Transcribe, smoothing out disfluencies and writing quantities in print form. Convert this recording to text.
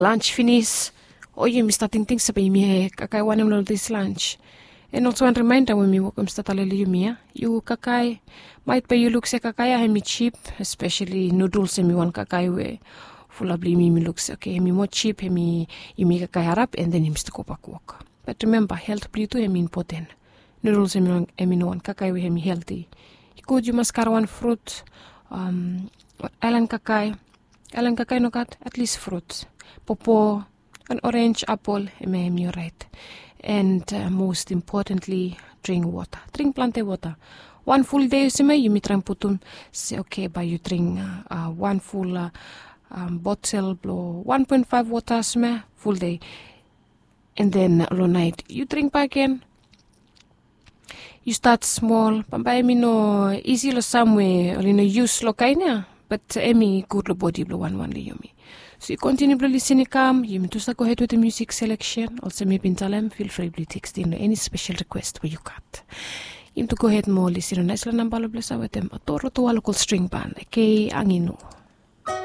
lunch finish, or you starting things up in me, kakai one of this lunch. And also a reminder when we welcome Stataleliumia, you kakai might pay you look se kakai hemi cheap, especially noodles and me one kakai way. Full of me looks okay, me more cheap, hemi you make a kakai harap and then him to go back walk. But remember, health play to hemi important. Noodles and me one kakai way hemi healthy. Good you must carry one fruit, alan kakai no got at least fruits. Popo, an orange, apple, hemi right. And most importantly, drink water. Drink plenty water. One full day, you may try and put on, say, okay, but you drink one full bottle, blow 1.5 water, full day. And then all night, you drink back again. You start small, but by me no easy lo somewhere, or use lo kainia, but emi good lo body blow one yumi. So you continue to listen calm, you may just go ahead with the music selection, also maybe in Talem, feel free to text in any special request where you got. You to go ahead more listen on nice number bless with them, a toro to a local string band, okay, angino.